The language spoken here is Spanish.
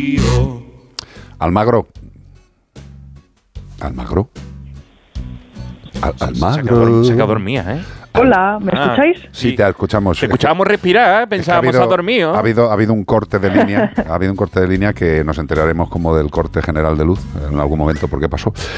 Almagro. Almagro. Almagro. Se quedó dormida, ¿eh? Hola, ¿me escucháis? Sí, te escuchamos. Te escuchábamos respirar, pensábamos a dormido. Ha habido un corte de línea, ha habido un corte de línea que nos enteraremos como del corte general de luz en algún momento porque pasó.